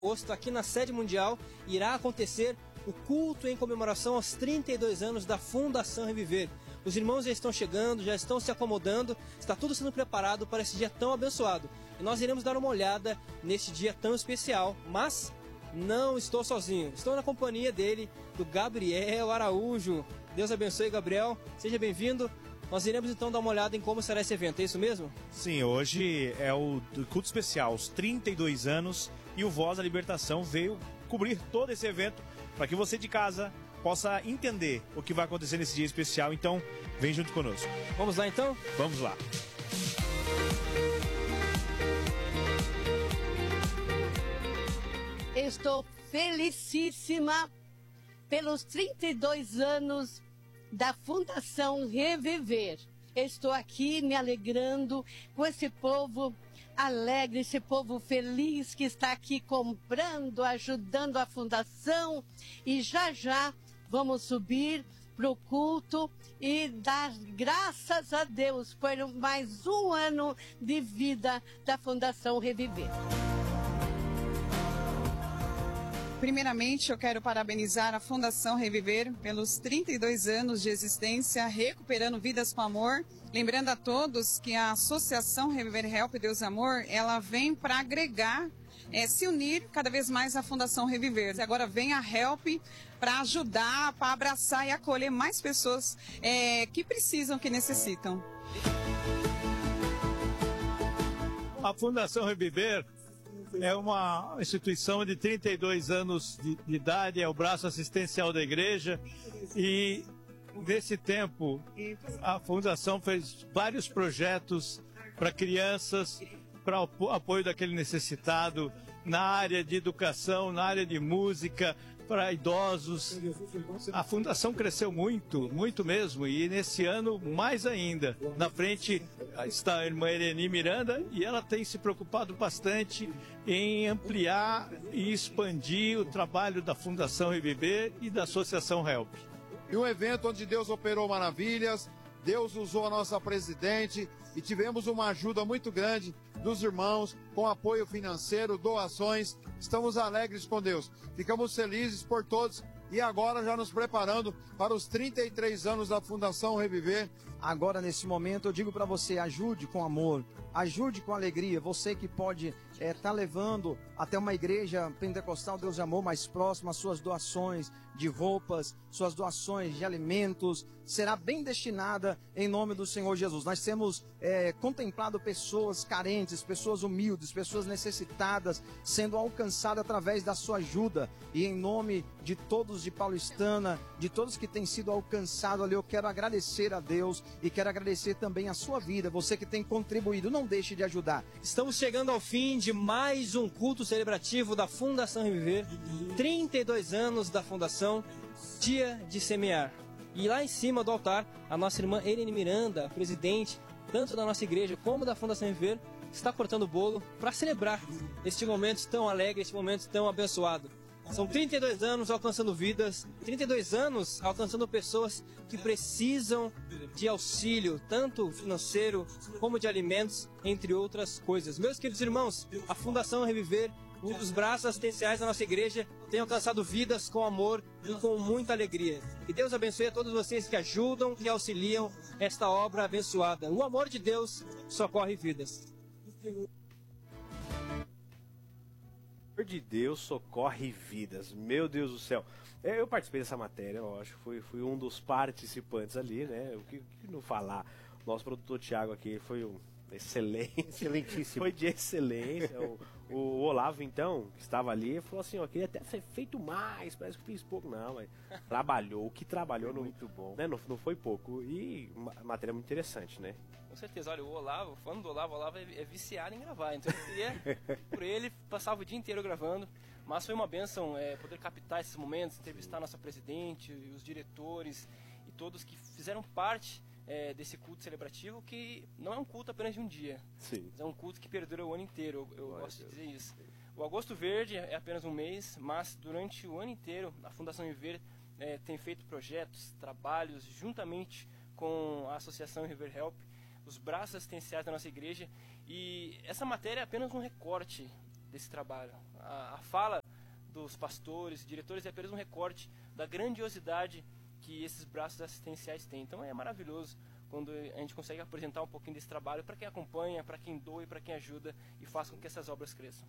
agosto, aqui na sede mundial, irá acontecer o culto em comemoração aos 32 anos da Fundação Reviver. Os irmãos já estão chegando, já estão se acomodando, está tudo sendo preparado para esse dia tão abençoado. E nós iremos dar uma olhada neste dia tão especial, mas não estou sozinho. Estou na companhia dele, do Gabriel Araújo. Deus abençoe, Gabriel. Seja bem-vindo. Nós iremos então dar uma olhada em como será esse evento, é isso mesmo? Sim, hoje é o culto especial, os 32 anos, e o Voz da Libertação veio cobrir todo esse evento para que você de casa possa entender o que vai acontecer nesse dia especial. Então, vem junto conosco. Vamos lá então? Vamos lá. Estou felicíssima pelos 32 anos da Fundação Reviver. Estou aqui me alegrando com esse povo alegre, esse povo feliz que está aqui comprando, ajudando a Fundação. E já vamos subir para o culto e dar graças a Deus por mais um ano de vida da Fundação Reviver. Primeiramente, eu quero parabenizar a Fundação Reviver pelos 32 anos de existência, recuperando vidas com amor. Lembrando a todos que a Associação Reviver Help Deus Amor, ela vem para agregar, se unir cada vez mais à Fundação Reviver. Agora vem a Help para ajudar, para abraçar e acolher mais pessoas que precisam, que necessitam. A Fundação Reviver é uma instituição de 32 anos de idade, é o braço assistencial da igreja, e nesse tempo a Fundação fez vários projetos para crianças, para o apoio daquele necessitado, na área de educação, na área de música, para idosos. A Fundação cresceu muito, muito mesmo, e nesse ano mais ainda. Na frente está a irmã Ereni Miranda, e ela tem se preocupado bastante em ampliar e expandir o trabalho da Fundação Reviver e da Associação Help. E um evento onde Deus operou maravilhas, Deus usou a nossa presidente e tivemos uma ajuda muito grande dos irmãos, com apoio financeiro, doações. Estamos alegres com Deus. Ficamos felizes por todos e agora já nos preparando para os 33 anos da Fundação Reviver. Agora, nesse momento, eu digo para você, ajude com amor, ajude com alegria. Você que pode estar levando até uma igreja pentecostal Deus de Amor mais próxima, as suas doações de roupas, suas doações de alimentos, será bem destinada em nome do Senhor Jesus. Nós temos contemplado pessoas carentes, pessoas humildes, pessoas necessitadas, sendo alcançadas através da sua ajuda. E em nome de todos de Paulistana, de todos que têm sido alcançados ali, eu quero agradecer a Deus e quero agradecer também a sua vida, você que tem contribuído, não deixe de ajudar. Estamos chegando ao fim de mais um culto celebrativo da Fundação Reviver, 32 anos da Fundação, dia de semear. E lá em cima do altar, a nossa irmã Ereni Miranda, presidente tanto da nossa igreja como da Fundação Reviver, está cortando o bolo para celebrar este momento tão alegre, este momento tão abençoado. São 32 anos alcançando vidas, 32 anos alcançando pessoas que precisam de auxílio, tanto financeiro como de alimentos, entre outras coisas. Meus queridos irmãos, a Fundação Reviver, um dos braços assistenciais da nossa igreja, tem alcançado vidas com amor e com muita alegria. Que Deus abençoe a todos vocês que ajudam, que auxiliam esta obra abençoada. O amor de Deus socorre vidas. De Deus socorre vidas, meu Deus do céu. Eu participei dessa matéria, lógico, fui um dos participantes ali, né? O que não falar, nosso produtor Thiago aqui foi um excelentíssimo, foi de excelência. O Olavo, então, que estava ali, falou assim: ó, queria até ser feito mais, parece que fiz pouco. Não, mas trabalhou, o que trabalhou muito bom, né? Não foi pouco. E uma matéria muito interessante, né? Com certeza, olha, o Olavo, falando do Olavo, o Olavo é viciado em gravar, então eu queria, por ele, passava o dia inteiro gravando, mas foi uma bênção poder captar esses momentos, entrevistar a nossa presidente, os diretores e todos que fizeram parte desse culto celebrativo, que não é um culto apenas de um dia. Sim. É um culto que perdura o ano inteiro, eu gosto de dizer isso. O Agosto Verde é apenas um mês, mas durante o ano inteiro a Fundação Reviver tem feito projetos, trabalhos, juntamente com a Associação Reviver Help, os braços assistenciais da nossa igreja, e essa matéria é apenas um recorte desse trabalho. a fala dos pastores, diretores, é apenas um recorte da grandiosidade que esses braços assistenciais têm. Então é maravilhoso quando a gente consegue apresentar um pouquinho desse trabalho para quem acompanha, para quem doa e para quem ajuda e faz com que essas obras cresçam.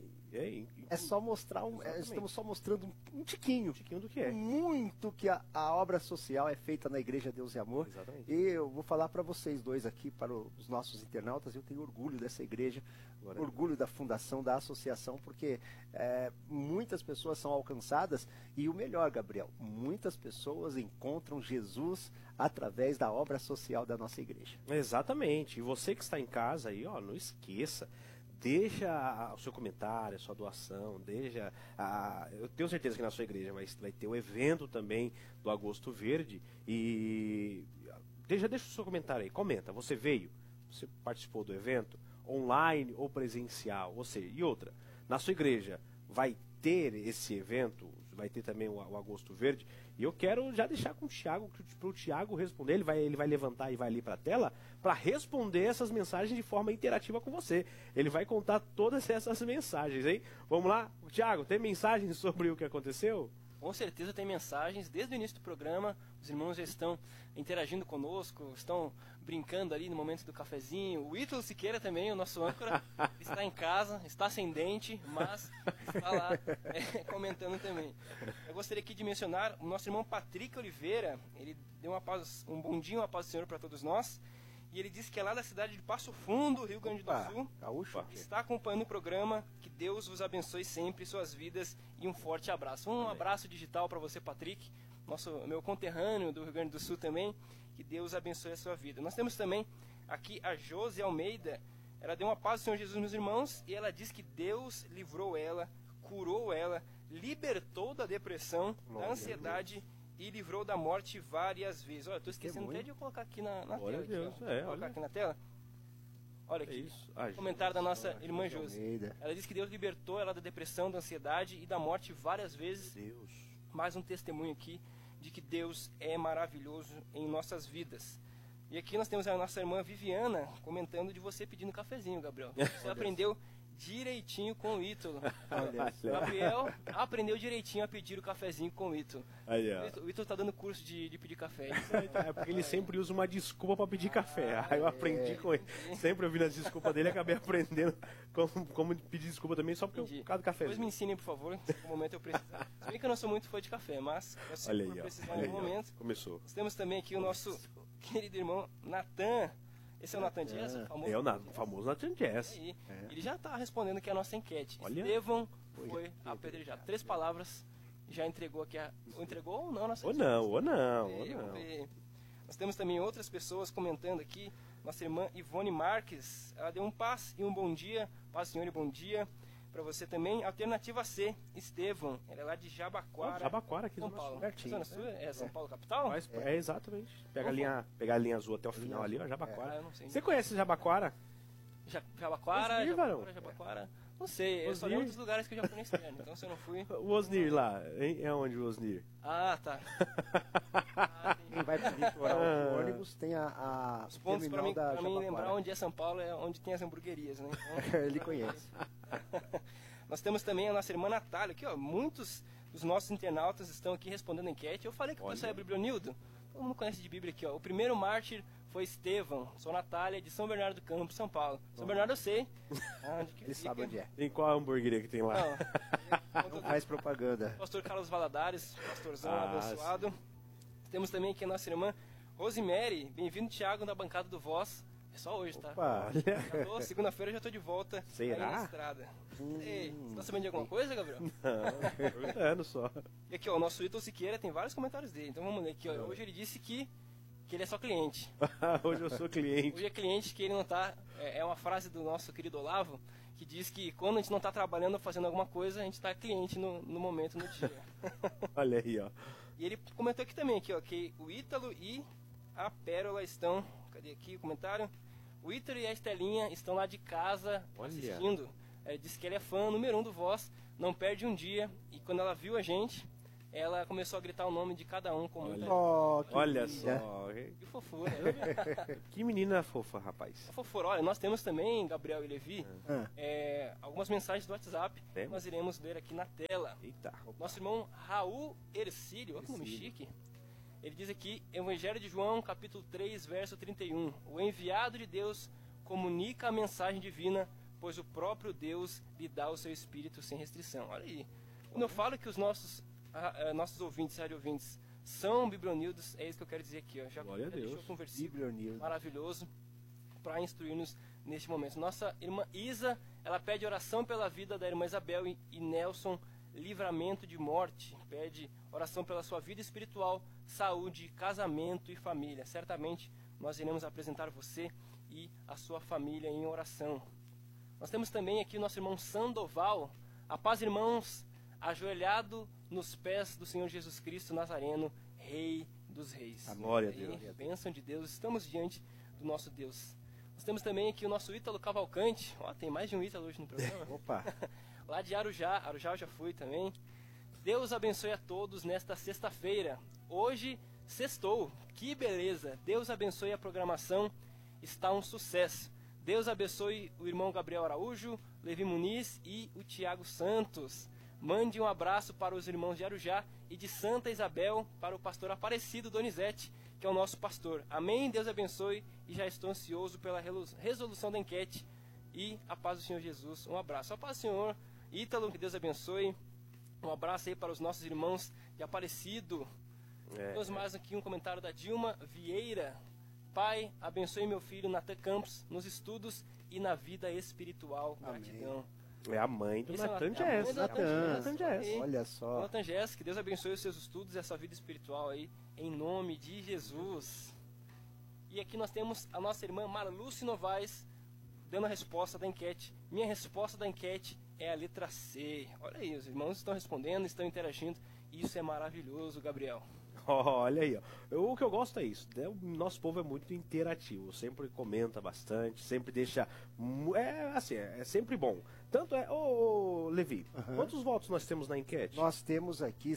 É só mostrar, estamos só mostrando um tiquinho do que é. Muito que a obra social é feita na Igreja Deus e Amor. Exatamente. E eu vou falar para vocês dois aqui, para os nossos internautas, eu tenho orgulho dessa igreja, orgulho da fundação, da associação, porque muitas pessoas são alcançadas e o melhor, Gabriel, muitas pessoas encontram Jesus através da obra social da nossa igreja. Exatamente. E você que está em casa aí, ó, não esqueça. Deixa o seu comentário, a sua doação, eu tenho certeza que na sua igreja vai ter o evento também do Agosto Verde e deixa o seu comentário aí, comenta, você veio, você participou do evento, online ou presencial, e outra, na sua igreja vai ter esse evento, vai ter também o Agosto Verde, e eu quero já deixar com o Thiago, para o Thiago responder, ele vai levantar e vai ali para a tela, para responder essas mensagens de forma interativa com você. Ele vai contar todas essas mensagens, hein? Vamos lá? Thiago, tem mensagens sobre o que aconteceu? Com certeza tem mensagens, desde o início do programa, os irmãos já estão interagindo conosco, estão brincando ali no momento do cafezinho. O Ítalo Siqueira também, o nosso âncora, está em casa, está sem dente, mas está lá comentando também. Eu gostaria aqui de mencionar o nosso irmão Patrick Oliveira, ele deu um bom dia, uma paz do Senhor para todos nós. E ele disse que é lá da cidade de Passo Fundo, Rio Grande do Sul. Gaúcho. Está acompanhando o programa. Que Deus vos abençoe sempre suas vidas e um forte abraço. Um abraço digital para você, Patrick, meu conterrâneo do Rio Grande do Sul também. Que Deus abençoe a sua vida. Nós temos também aqui a Josi Almeida. Ela deu uma paz do Senhor Jesus, meus irmãos, e ela diz que Deus livrou ela, curou ela, libertou da depressão, da ansiedade e livrou da morte várias vezes. Olha, eu estou esquecendo até de eu colocar aqui na tela. Deus, aqui, colocar aqui na tela. Olha aqui, comentário da nossa irmã Josi. Ela diz que Deus libertou ela da depressão, da ansiedade e da morte várias vezes. Mais um testemunho aqui de que Deus é maravilhoso em nossas vidas. E aqui nós temos a nossa irmã Viviana comentando de você pedindo cafezinho, Gabriel. Você aprendeu direitinho com o Ítalo. Gabriel aprendeu direitinho a pedir o cafezinho com o Ítalo. O Ítalo tá dando curso de pedir café. É porque ele sempre usa uma desculpa para pedir café. Aí eu aprendi com ele. Sempre ouvindo as desculpas dele, acabei aprendendo como pedir desculpa também, só por causa do café. Depois me ensinem, por favor, no momento eu preciso. Se bem que eu não sou muito fã de café, mas eu sei que precisar em um momento. Começou. Nós temos também aqui o nosso querido irmão Natan. Esse é o Natan Jazz? O famoso Natan Jazz. Ele já está respondendo aqui a nossa enquete. Olha. Estevão foi apedrejado. 3 palavras, já entregou aqui entregou ou não? Ou não. Nós temos também outras pessoas comentando aqui. Nossa irmã Ivone Marques, ela deu um paz e um bom dia. Paz, Senhor, e bom dia para você também. Alternativa C, Estevão, ela é lá de Jabaquara. Jabaquara aqui São do Paulo. pertinho. É São Paulo, capital? Exatamente. Pegar a linha azul até o final ali, ó, Jabaquara. Eu não sei. Você conhece Jabaquara? Jabaquara. Não sei, eu só lembro dos lugares que eu já fui na externa, então se eu não fui... O Osnir lá, é onde o Osnir? Ah, tá. Quem vai pedir o ônibus tem Os pontos para mim lembrar onde é São Paulo é onde tem as hamburguerias, né? Então, ele conhece. Nós temos também a nossa irmã Natália aqui, ó, muitos dos nossos internautas estão aqui respondendo a enquete. Eu falei que o pessoal é Biblionildo, todo mundo conhece de Bíblia aqui, ó. O primeiro mártir foi Estevão, sou Natália, de São Bernardo do Campo, São Paulo. São Bernardo eu sei. Ele sabe onde é. Em qual hamburgueria que tem lá? Não faz propaganda. Pastor Carlos Valadares, pastorzão abençoado. Temos também aqui a nossa irmã Rosemary. Bem-vindo, Thiago, na bancada do Voz. É só hoje, tá? Segunda-feira eu já tô de volta aí na estrada. Ei, você tá sabendo de alguma coisa, Gabriel? Não, perguntando só. E aqui, ó, o nosso Ítalo Siqueira tem vários comentários dele. Então vamos ler aqui, ó. Hoje ele disse que ele é só cliente. Hoje eu sou cliente. Hoje é cliente que ele não tá... É uma frase do nosso querido Olavo, que diz que quando a gente não tá trabalhando ou fazendo alguma coisa, a gente tá cliente no momento, no dia. Olha aí, ó. E ele comentou aqui também, aqui, ó, que o Ítalo e a Pérola estão... Cadê aqui o comentário? O Ítalo e a Estelinha estão lá de casa assistindo. Ele disse que ele é fã número 1 do Voz, não perde um dia. E quando ela viu a gente, ela começou a gritar o nome de cada um com muita... Olha só. Que fofura. Que menina fofa, rapaz. Fofura. Olha, nós temos também, Gabriel e Levi, algumas mensagens do WhatsApp que nós iremos ler aqui na tela. Eita. Nosso irmão Raul Ercílio, olha que nome chique. Ele diz aqui, Evangelho de João, capítulo 3, verso 31. O enviado de Deus comunica a mensagem divina, pois o próprio Deus lhe dá o seu espírito sem restrição. Olha aí. Quando eu falo que os nossos ouvintes, rádio ouvintes, são biblionildos, é isso que eu quero dizer aqui. Ó. Já deixou com um versículo maravilhoso para instruir-nos neste momento. Nossa irmã Isa, ela pede oração pela vida da irmã Isabel e Nelson, livramento de morte. Pede oração pela sua vida espiritual, saúde, casamento e família. Certamente nós iremos apresentar você e a sua família em oração. Nós temos também aqui o nosso irmão Sandoval. A paz, irmãos, ajoelhado nos pés do Senhor Jesus Cristo Nazareno, Rei dos Reis. Glória a Deus. Bênção de Deus, estamos diante do nosso Deus. Nós temos também aqui o nosso Ítalo Cavalcante. Ó, tem mais de um Ítalo hoje no programa. Opa! Lá de Arujá eu já fui também. Deus abençoe a todos nesta sexta-feira. Hoje, sextou. Que beleza! Deus abençoe a programação. Está um sucesso. Deus abençoe o irmão Gabriel Araújo, Levi Muniz e o Tiago Santos. Mande um abraço para os irmãos de Arujá e de Santa Isabel para o pastor Aparecido Donizete, que é o nosso pastor. Amém? Deus abençoe e já estou ansioso pela resolução da enquete. E a paz do Senhor Jesus. Um abraço. A paz do Senhor Ítalo, que Deus abençoe. Um abraço aí para os nossos irmãos de Aparecido. Temos mais aqui um comentário da Dilma Vieira. Pai, abençoe meu filho Natan Campos nos estudos e na vida espiritual. Gratidão. É a mãe do Natan Jess. Olha só. Natan Jess, que Deus abençoe os seus estudos e a sua vida espiritual aí, em nome de Jesus. E aqui nós temos a nossa irmã Marluce Novaes dando a resposta da enquete. Minha resposta da enquete é a letra C. Olha aí, os irmãos estão respondendo, estão interagindo. Isso é maravilhoso, Gabriel. Olha aí, ó. O que eu gosto é isso. O nosso povo é muito interativo, sempre comenta bastante, sempre deixa. É sempre bom. Tanto é. Ô, Levi, quantos votos nós temos na enquete? Nós temos aqui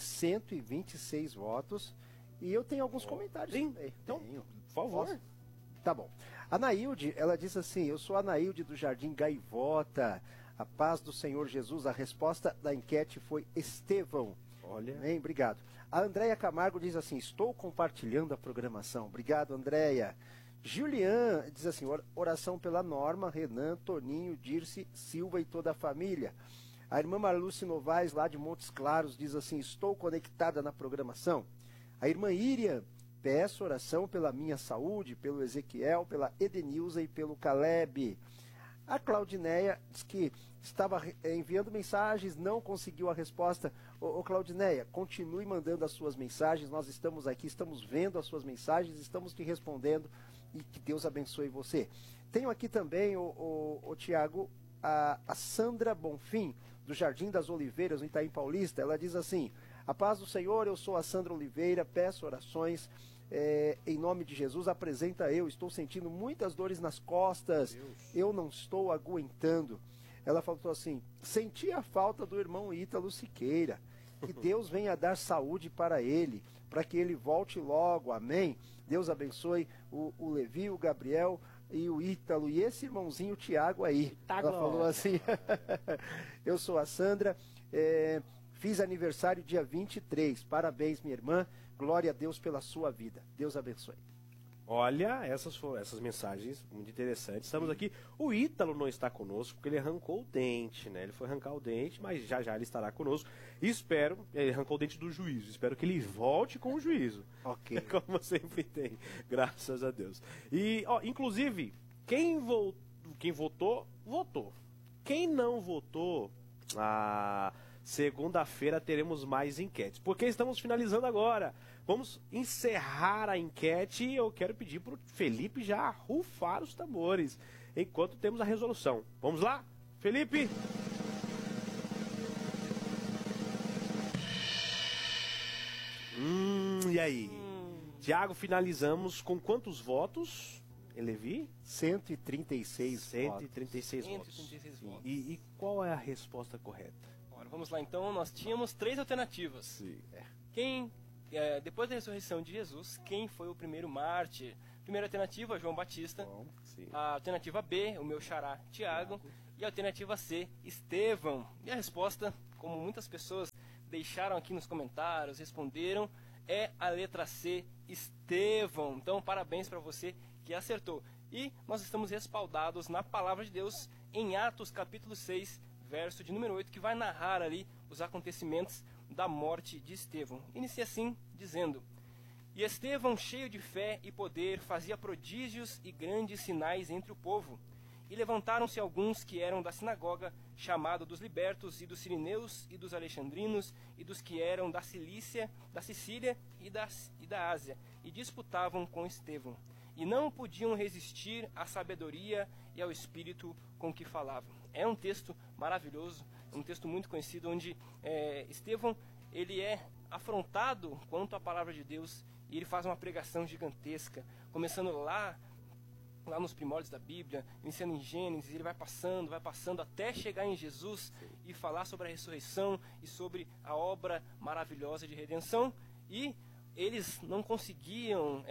126 votos e eu tenho alguns comentários. Sim, também. então, por favor. Posso? Tá bom. A Nailde, ela diz assim: eu sou a Nailde do Jardim Gaivota. A paz do Senhor Jesus. A resposta da enquete foi Estevão. Olha. Bem, obrigado. A Andréia Camargo diz assim: estou compartilhando a programação. Obrigado, Andréia. Julian diz assim: oração pela Norma, Renan, Toninho, Dirce, Silva e toda a família. A irmã Marluce Novaes, lá de Montes Claros, diz assim: estou conectada na programação. A irmã Iriam: peço oração pela minha saúde, pelo Ezequiel, pela Edenilza e pelo Caleb. A Claudineia diz que estava enviando mensagens, não conseguiu a resposta. Ô Claudineia, continue mandando as suas mensagens, nós estamos aqui, estamos vendo as suas mensagens, estamos te respondendo e que Deus abençoe você. Tenho aqui também, o Tiago, a Sandra Bonfim, do Jardim das Oliveiras, no Itaim Paulista. Ela diz assim: a paz do Senhor, eu sou a Sandra Oliveira, peço orações. Em nome de Jesus, apresenta eu. Estou sentindo muitas dores nas costas. Eu não estou aguentando. Ela falou assim: senti a falta do irmão Ítalo Siqueira. Que Deus venha dar saúde para ele, para que ele volte logo. Amém. Deus abençoe o Levi, o Gabriel e o Ítalo. E esse irmãozinho Tiago aí. Ela falou assim: eu sou a Sandra. Fiz aniversário dia 23. Parabéns, minha irmã. Glória a Deus pela sua vida. Deus abençoe. Olha, essas mensagens muito interessantes. Estamos aqui. O Ítalo não está conosco porque ele arrancou o dente, né? Ele foi arrancar o dente, mas já ele estará conosco. E espero, ele arrancou o dente do juízo. Espero que ele volte com o juízo. Ok. Como sempre tem. Graças a Deus. E, inclusive, quem votou, votou. Quem não votou, segunda-feira teremos mais enquetes. Porque estamos finalizando agora. Vamos encerrar a enquete e eu quero pedir para o Felipe já rufar os tambores enquanto temos a resolução. Vamos lá? Felipe? E aí? Tiago, finalizamos com quantos votos? Levi? 136 votos. E qual é a resposta correta? Vamos lá então, nós tínhamos 3 alternativas. Sim. Depois da ressurreição de Jesus, quem foi o primeiro mártir? Primeira alternativa, João Batista. A alternativa B, o meu xará, Tiago. E a alternativa C, Estevão. E a resposta, como muitas pessoas deixaram aqui nos comentários, responderam, é a letra C, Estevão. Então, parabéns para você que acertou. E nós estamos respaldados na palavra de Deus em Atos capítulo 6, verso de número 8, que vai narrar ali os acontecimentos da morte de Estevão. Inicia assim, dizendo: E Estevão, cheio de fé e poder, fazia prodígios e grandes sinais entre o povo. E levantaram-se alguns que eram da sinagoga, chamado dos libertos, e dos sirineus, e dos alexandrinos, e dos que eram da Cilícia, da Sicília e da Ásia, e disputavam com Estevão. E não podiam resistir à sabedoria e ao espírito com que falavam. É um texto maravilhoso, um texto muito conhecido, onde Estevão ele é afrontado quanto à palavra de Deus, e ele faz uma pregação gigantesca, começando lá nos primórdios da Bíblia, iniciando em Gênesis, ele vai passando até chegar em Jesus e falar sobre a ressurreição e sobre a obra maravilhosa de redenção. E eles não conseguiam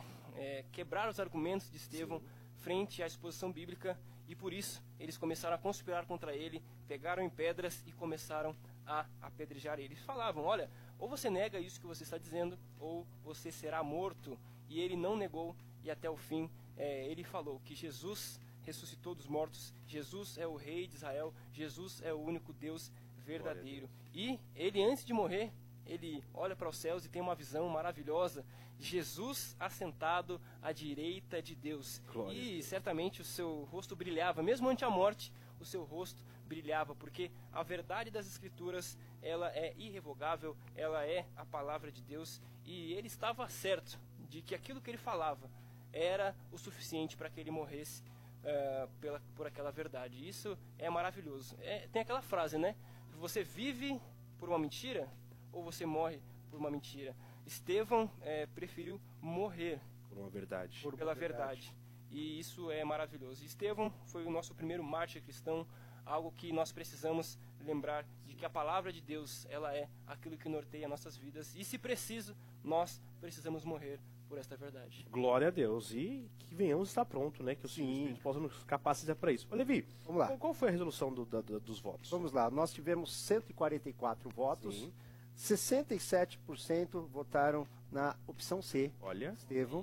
quebrar os argumentos de Estevão frente à exposição bíblica, e por isso eles começaram a conspirar contra ele, pegaram em pedras e começaram a apedrejar ele. Eles falavam: olha, ou você nega isso que você está dizendo, ou você será morto. E ele não negou, e até o fim ele falou que Jesus ressuscitou dos mortos, Jesus é o Rei de Israel, Jesus é o único Deus verdadeiro. E ele, antes de morrer, ele olha para os céus e tem uma visão maravilhosa, Jesus assentado à direita de Deus. Glória. E certamente o seu rosto brilhava, mesmo ante a morte, o seu rosto brilhava, porque a verdade das Escrituras, ela é irrevogável, ela é a palavra de Deus, e ele estava certo de que aquilo que ele falava era o suficiente para que ele morresse por aquela verdade. Isso é maravilhoso. Tem aquela frase, né? Você vive por uma mentira ou você morre por uma mentira? Estevão preferiu morrer por uma verdade. Pela verdade. E isso é maravilhoso. Estevão foi o nosso primeiro mártir cristão, algo que nós precisamos lembrar, de que a palavra de Deus, ela é aquilo que norteia nossas vidas, e se preciso, nós precisamos morrer por esta verdade. Glória a Deus, e que venhamos estar pronto, né? Que o Senhor possa nos capacitar para isso. Ô, Levi, vamos lá. Qual foi a resolução dos votos? Vamos lá, nós tivemos 144 votos. Sim. 67% votaram na opção C, olha, Estevão.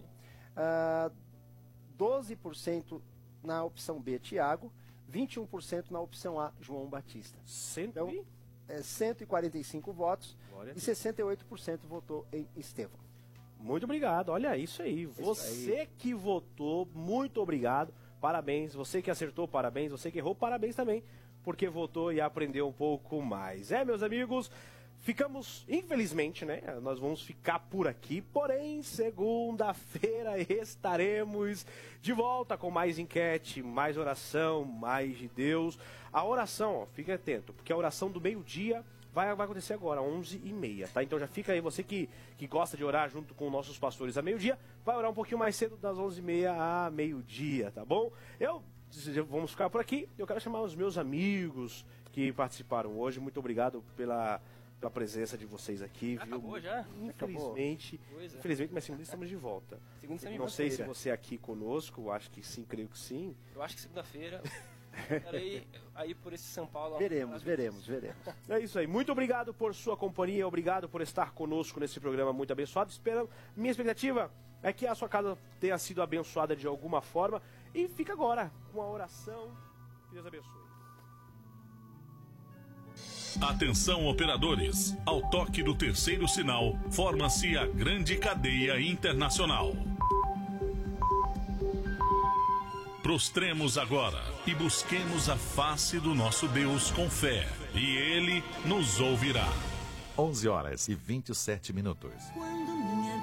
12% na opção B, Tiago. 21% na opção A, João Batista. Então, 145 votos. Glória e 68% votou em Estevão. Muito obrigado, olha isso aí. Você que votou, muito obrigado. Parabéns. Você que acertou, parabéns. Você que errou, parabéns também, porque votou e aprendeu um pouco mais. Meus amigos, ficamos, infelizmente, né? Nós vamos ficar por aqui, porém, segunda-feira estaremos de volta com mais enquete, mais oração, mais de Deus. A oração, ó, fique atento, porque a oração do meio-dia vai acontecer agora, 11h30, tá? Então já fica aí, você que gosta de orar junto com nossos pastores a meio-dia, vai orar um pouquinho mais cedo, das 11h30 a meio-dia, tá bom? Vamos ficar por aqui. Eu quero chamar os meus amigos que participaram hoje. Muito obrigado pela presença de vocês aqui. Acabou já? Infelizmente, mas segunda estamos de volta. Não sei se você é aqui conosco, acho que sim, creio que sim. Eu acho que segunda-feira. Aí por esse São Paulo. Veremos. É isso aí. Muito obrigado por sua companhia, obrigado por estar conosco nesse programa muito abençoado. Minha expectativa é que a sua casa tenha sido abençoada de alguma forma. E fica agora com a oração. Que Deus abençoe. Atenção, operadores. Ao toque do terceiro sinal, forma-se a grande cadeia internacional. Prostremos agora e busquemos a face do nosso Deus com fé, e Ele nos ouvirá. 11h27. Quando